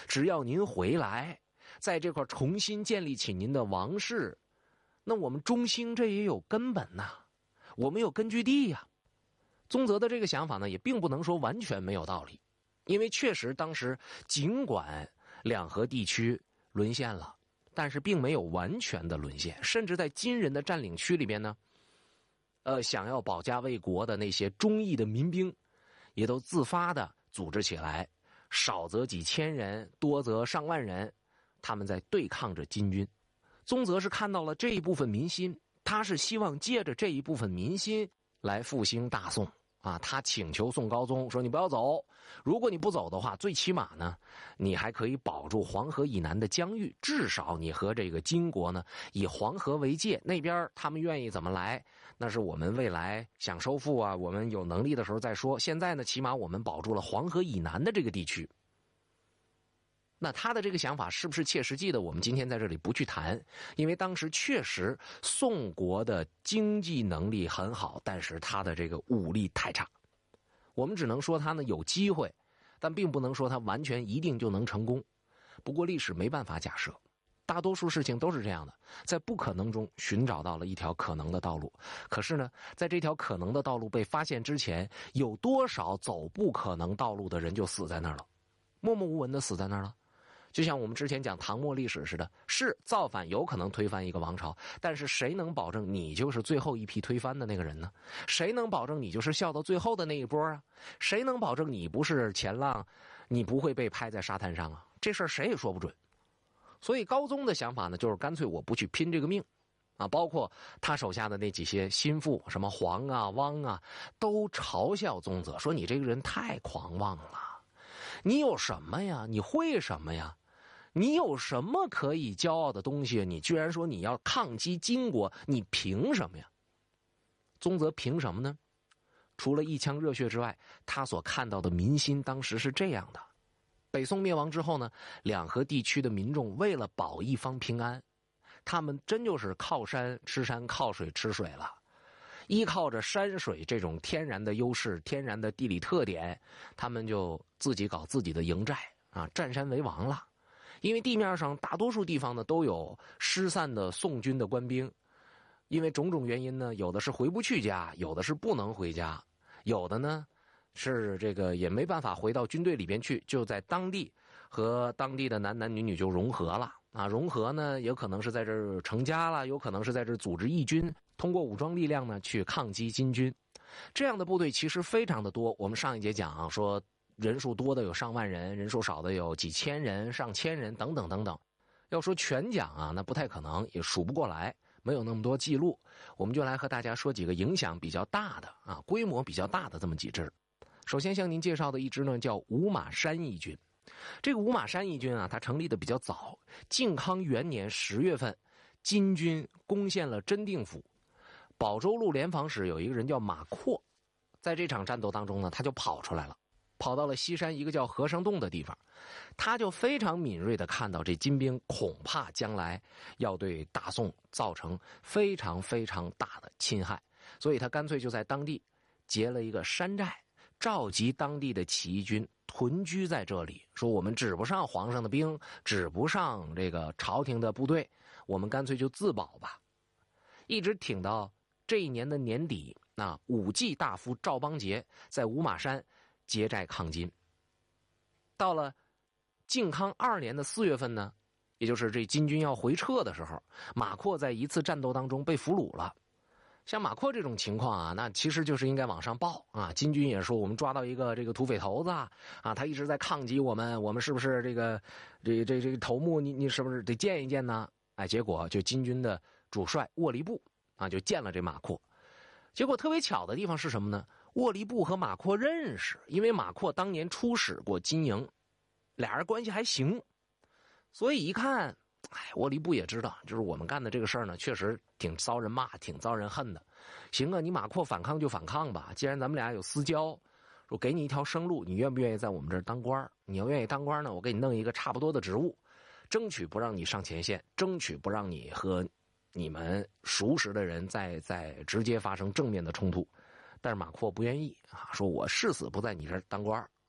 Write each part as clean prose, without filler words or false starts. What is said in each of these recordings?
只要您回来，在这块重新建立起您的王室，那我们中兴这也有根本呐，我们有根据地呀。宗泽的这个想法呢，也并不能说完全没有道理，因为确实当时尽管两河地区沦陷了，但是并没有完全的沦陷，甚至在金人的占领区里边呢，想要保家卫国的那些忠义的民兵，也都自发的组织起来，少则几千人，多则上万人，他们在对抗着金军。宗泽是看到了这一部分民心，他是希望借着这一部分民心来复兴大宋啊。他请求宋高宗说：“你不要走，如果你不走的话，最起码呢，你还可以保住黄河以南的疆域，至少你和这个金国呢以黄河为界，那边他们愿意怎么来，那是我们未来想收复啊，我们有能力的时候再说。现在呢，起码我们保住了黄河以南的这个地区。”那他的这个想法是不是切实际的，我们今天在这里不去谈，因为当时确实宋国的经济能力很好，但是他的这个武力太差，我们只能说他呢有机会，但并不能说他完全一定就能成功。不过历史没办法假设，大多数事情都是这样的，在不可能中寻找到了一条可能的道路。可是呢，在这条可能的道路被发现之前，有多少走不可能道路的人就死在那儿了，默默无闻的死在那儿了。就像我们之前讲唐末历史似的，是造反有可能推翻一个王朝，但是谁能保证你就是最后一批推翻的那个人呢？谁能保证你就是笑到最后的那一波啊？谁能保证你不是前浪，你不会被拍在沙滩上啊？这事儿谁也说不准。所以高宗的想法呢，就是干脆我不去拼这个命啊。包括他手下的那几些心腹，什么黄啊、汪啊，都嘲笑宗泽说：“你这个人太狂妄了，你有什么呀？你会什么呀？你有什么可以骄傲的东西？你居然说你要抗击金国，你凭什么呀？”宗泽凭什么呢？除了一腔热血之外，他所看到的民心当时是这样的：北宋灭亡之后呢，两河地区的民众为了保一方平安，他们真就是靠山吃山，靠水吃水了。依靠着山水这种天然的优势、天然的地理特点，他们就自己搞自己的营寨啊，占山为王了。因为地面上大多数地方呢都有失散的宋军的官兵，因为种种原因呢，有的是回不去家，有的是不能回家，有的呢是这个也没办法回到军队里边去，就在当地和当地的男男女女就融合了啊。融合呢，有可能是在这儿成家了，有可能是在这儿组织义军，通过武装力量呢去抗击金军。这样的部队其实非常的多。我们上一节讲说，人数多的有上万人，人数少的有几千人、上千人等等等等。要说全讲啊，那不太可能，也数不过来，没有那么多记录。我们就来和大家说几个影响比较大的啊，规模比较大的这么几支。首先向您介绍的一支呢，叫五马山义军。这个五马山义军啊，它成立的比较早。靖康元年10月份，金军攻陷了真定府。保州路联防使有一个人叫马扩，在这场战斗当中呢，他就跑出来了，跑到了西山一个叫和尚洞的地方。他就非常敏锐地看到这金兵恐怕将来要对大宋造成非常非常大的侵害，所以他干脆就在当地结了一个山寨，召集当地的起义军屯居在这里，说我们指不上皇上的兵，指不上这个朝廷的部队，我们干脆就自保吧。一直挺到这一年的年底，那武技大夫赵邦杰在五马山结寨抗金。到了靖康2年的4月份呢，也就是这金军要回撤的时候，马扩在一次战斗当中被俘虏了。像马扩这种情况啊，那其实就是应该往上报啊。金军也说我们抓到一个这个土匪头子啊，他一直在抗击我们，我们是不是这个头目你是不是得见一见呢？哎，结果就金军的主帅沃离部啊就见了这马扩。结果特别巧的地方是什么呢？沃离部和马扩认识，因为马扩当年出使过金营，俩人关系还行，所以一看，沃离部也知道，就是我们干的这个事儿呢，确实挺遭人骂，挺遭人恨的。行啊，你马扩反抗就反抗吧，既然咱们俩有私交，我给你一条生路，你愿不愿意在我们这儿当官？你要愿意当官呢，我给你弄一个差不多的职务，争取不让你上前线，争取不让你和你们熟识的人在直接发生正面的冲突。但是马扩不愿意啊，说我誓死不在你这儿当官。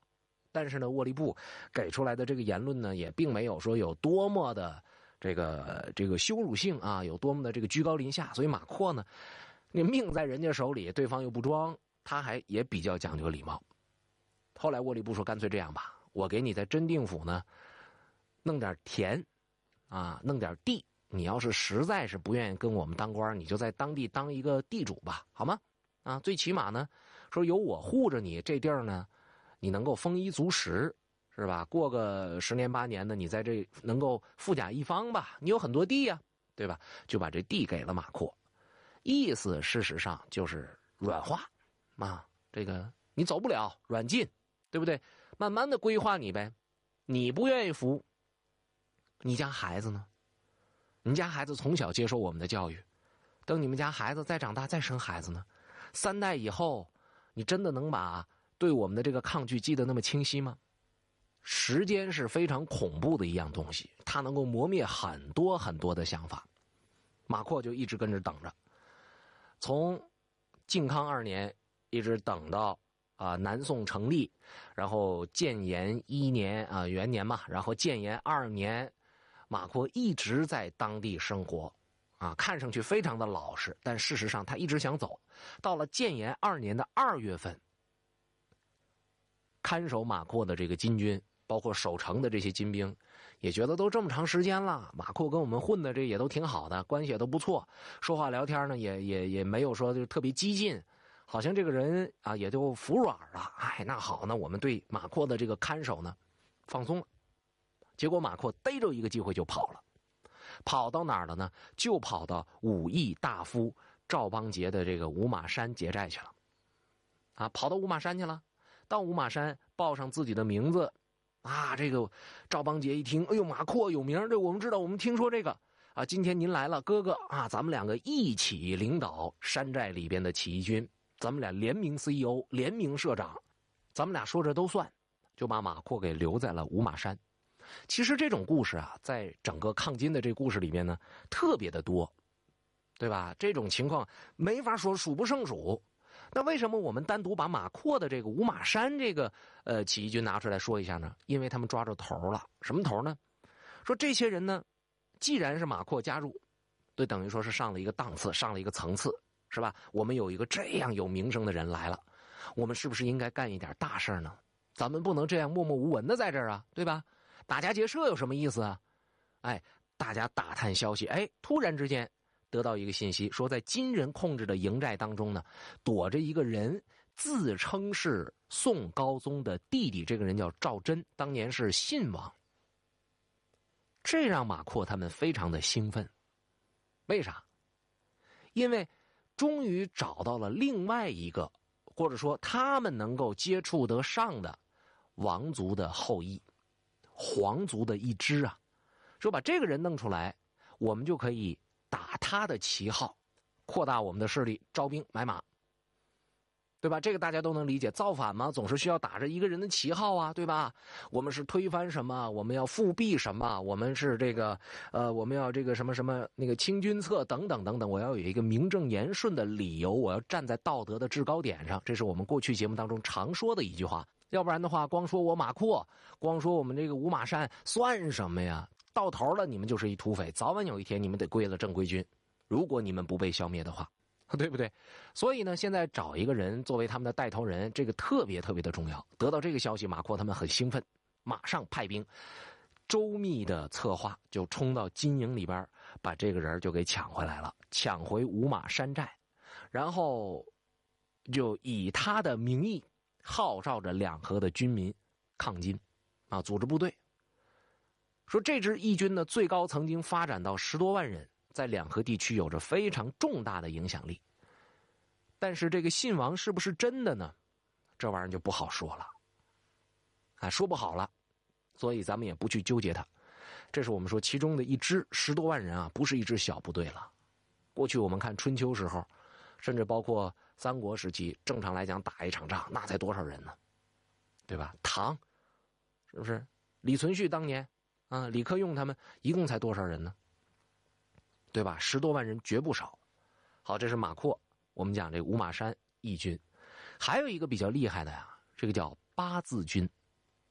但是呢，沃利布给出来的这个言论呢，也并没有说有多么的这个羞辱性啊，有多么的这个居高临下。所以马扩呢，你命在人家手里，对方又不装，他还也比较讲究礼貌。后来沃利布说，干脆这样吧，我给你在真定府呢弄点田啊，弄点地，你要是实在是不愿意跟我们当官，你就在当地当一个地主吧，好吗？啊，最起码呢，说有我护着你，这地儿呢你能够丰衣足食，是吧？过个10年8年的，你在这能够富甲一方吧？你有很多地呀，对吧？就把这地给了马扩，意思事实上就是软化啊，这个你走不了，软禁，对不对？慢慢的规划你呗。你不愿意服，你家孩子呢？你家孩子从小接受我们的教育，等你们家孩子再长大再生孩子呢，3代以后，你真的能把对我们的这个抗拒记得那么清晰吗？时间是非常恐怖的一样东西，它能够磨灭很多很多的想法。马扩就一直跟着等着，从靖康2年一直等到南宋成立，然后建炎1年元年嘛，然后建炎2年，马扩一直在当地生活看上去非常的老实，但事实上他一直想走。到了建炎2年的2月份，看守马扩的这个金军，包括守城的这些金兵，也觉得都这么长时间了，马扩跟我们混的这也都挺好的，关系也都不错，说话聊天呢也没有说就特别激进，好像这个人也就服软了。那好，那我们对马扩的这个看守呢放松了。结果马扩逮着一个机会就跑了。跑到哪儿了呢？就跑到武义大夫赵邦杰的这个五马山结寨去了。跑到五马山去了。到五马山报上自己的名字。这个赵邦杰一听，哎呦，马扩有名，这我们知道，我们听说这个今天您来了，哥哥咱们2个一起领导山寨里边的起义军，咱们俩联名 CEO， 联名社长，咱们俩说这都算，就把马扩给留在了五马山。其实这种故事在整个抗金的这故事里面呢，特别的多，对吧？这种情况没法说，数不胜数。那为什么我们单独把马扩的这个五马山这个起义军拿出来说一下呢？因为他们抓着头了。什么头呢？说这些人呢，既然是马扩加入，对，等于说是上了一个档次，上了一个层次，是吧？我们有一个这样有名声的人来了，我们是不是应该干一点大事呢？咱们不能这样默默无闻的在这儿对吧？打家劫舍有什么意思啊？大家打探消息，突然之间得到一个信息，说在金人控制的营寨当中呢，躲着一个人，自称是宋高宗的弟弟，这个人叫赵祯，当年是信王。这让马扩他们非常的兴奋。为啥？因为终于找到了另外一个，或者说他们能够接触得上的王族的后裔，皇族的一支说把这个人弄出来，我们就可以打他的旗号，扩大我们的势力，招兵买马，对吧？这个大家都能理解，造反嘛，总是需要打着一个人的旗号对吧？我们是推翻什么，我们要复辟什么，我们是这个我们要这个什么什么那个清君侧等等等等，我要有一个名正言顺的理由，我要站在道德的制高点上，这是我们过去节目当中常说的一句话。要不然的话，光说我马扩，光说我们这个五马山算什么呀？到头了你们就是一土匪，早晚有一天你们得归了正规军，如果你们不被消灭的话，对不对？所以呢，现在找一个人作为他们的带头人，这个特别特别的重要。得到这个消息，马扩他们很兴奋，马上派兵周密的策划，就冲到金营里边，把这个人就给抢回来了，抢回五马山寨，然后就以他的名义号召着两河的军民抗金组织部队。说这支义军呢，最高曾经发展到10多万人，在两河地区有着非常重大的影响力。但是这个信王是不是真的呢？这玩意儿就不好说了说不好了，所以咱们也不去纠结它。这是我们说其中的一支10多万人不是一支小部队了。过去我们看春秋时候，甚至包括三国时期，正常来讲打一场仗那才多少人呢？对吧？唐是不是李存勖当年李克用他们一共才多少人呢？对吧？10多万人绝不少。好，这是马扩，我们讲这五马山义军。还有一个比较厉害的这个叫八字军。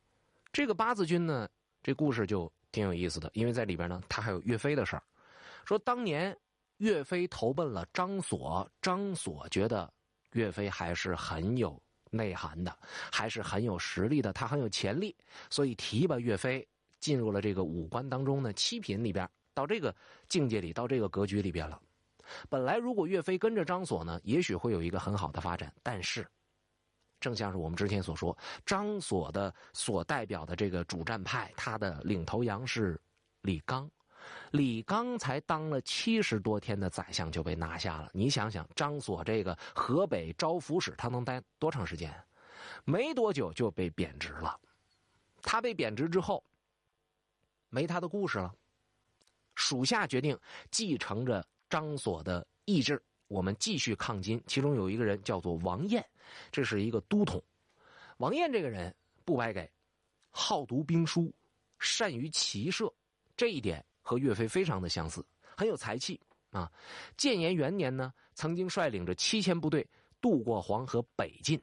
这个八字军呢，这故事就挺有意思的，因为在里边呢，他还有岳飞的事儿。说当年岳飞投奔了张所，张所觉得岳飞还是很有内涵的，还是很有实力的，他很有潜力，所以提拔岳飞进入了这个武官当中呢，7品里边，到这个境界里，到这个格局里边了。本来如果岳飞跟着张所呢，也许会有一个很好的发展，但是正像是我们之前所说，张所的所代表的这个主战派，他的领头羊是李纲。李纲才当了70多天的宰相就被拿下了。你想想，张所这个河北招抚使，他能待多长时间？没多久就被贬职了。他被贬职之后，没他的故事了。属下决定继承着张所的意志，我们继续抗金。其中有一个人叫做王彦，这是一个都统。王彦这个人不白给，好读兵书，善于骑射，这一点和岳飞非常的相似，很有才气啊。建炎元年呢，曾经率领着7000部队渡过黄河北进，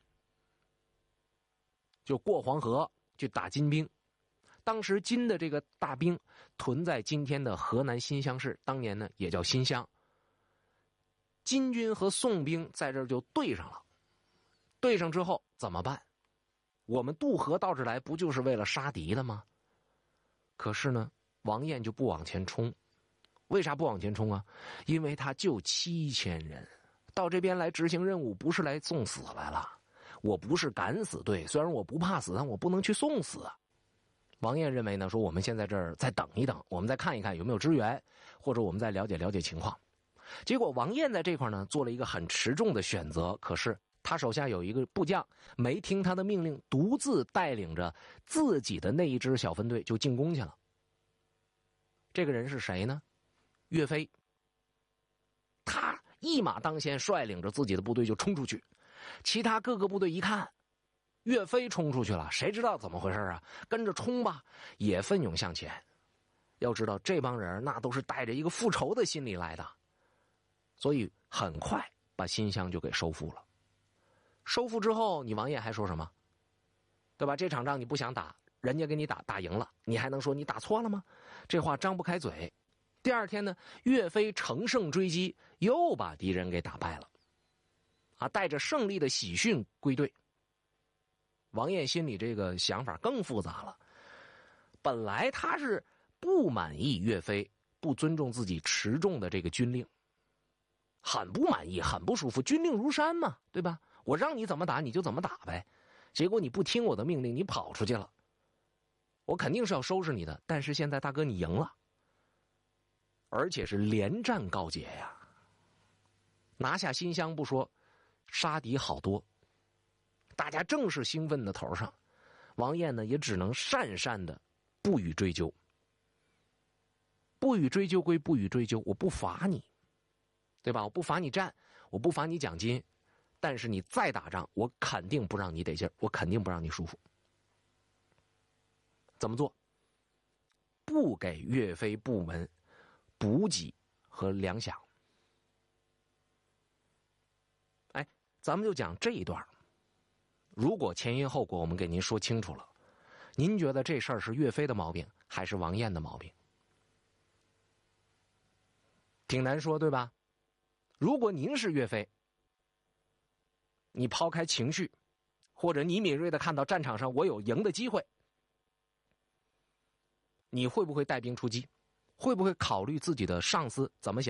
就过黄河去打金兵。当时金的这个大兵屯在今天的河南新乡市，当年呢也叫新乡。金军和宋兵在这儿就对上了，对上之后怎么办？我们渡河到这来不就是为了杀敌的吗？可是呢，王彦就不往前冲。为啥不往前冲啊？因为他就7000人，到这边来执行任务，不是来送死来了。我不是敢死队，虽然我不怕死，但我不能去送死啊。王彦认为呢，说我们先在这儿再等一等，我们再看一看有没有支援，或者我们再了解了解情况。结果王彦在这块呢做了一个很持重的选择，可是他手下有一个部将没听他的命令，独自带领着自己的那一支小分队就进攻去了。这个人是谁呢？岳飞。他一马当先，率领着自己的部队就冲出去。其他各个部队一看岳飞冲出去了，谁知道怎么回事啊？跟着冲吧，也奋勇向前。要知道这帮人那都是带着一个复仇的心理来的，所以很快把新乡就给收复了。收复之后，你王彦还说什么？对吧？这场仗你不想打，人家给你打赢了，你还能说你打错了吗？这话张不开嘴。第二天呢，岳飞乘胜追击，又把敌人给打败了，带着胜利的喜讯归队。王彦心里这个想法更复杂了。本来他是不满意岳飞不尊重自己持重的这个军令，很不满意，很不舒服。军令如山嘛，对吧？我让你怎么打你就怎么打呗。结果你不听我的命令，你跑出去了，我肯定是要收拾你的。但是现在大哥你赢了，而且是连战告捷呀，拿下新乡不说，杀敌好多。大家正是兴奋的头上，王彦呢也只能讪讪的不予追究。不予追究归不予追究，我不罚你，对吧？我不罚你战，我不罚你奖金，但是你再打仗，我肯定不让你得劲儿，我肯定不让你舒服。怎么做？不给岳飞部门补给和粮饷。哎，咱们就讲这一段。如果前因后果我们给您说清楚了，您觉得这事儿是岳飞的毛病还是王彦的毛病？挺难说，对吧？如果您是岳飞，你抛开情绪，或者你敏锐的看到战场上我有赢的机会，你会不会带兵出击？会不会考虑自己的上司怎么想？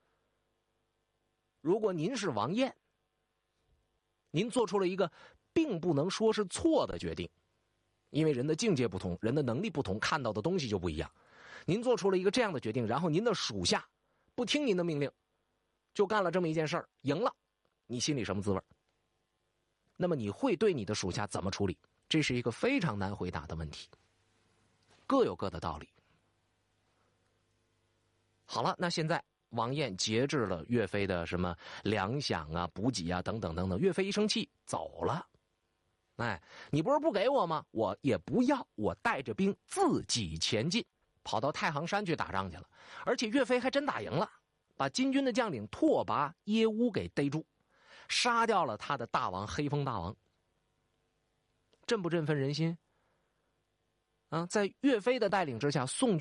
如果您是王彦，您做出了一个并不能说是错的决定，因为人的境界不同，人的能力不同，看到的东西就不一样。您做出了一个这样的决定，然后您的属下不听您的命令，就干了这么一件事儿，赢了，你心里什么滋味？那么你会对你的属下怎么处理？这是一个非常难回答的问题，各有各的道理。好了，那现在王彦节制了岳飞的什么粮饷啊、补给啊等等等等，岳飞一生气走了。哎，你不是不给我吗？我也不要，我带着兵自己前进，跑到太行山去打仗去了。而且岳飞还真打赢了，把金军的将领拓跋耶乌给逮住，杀掉了他的大王黑风大王。振不振奋人心？ 在岳飞的带领之下，宋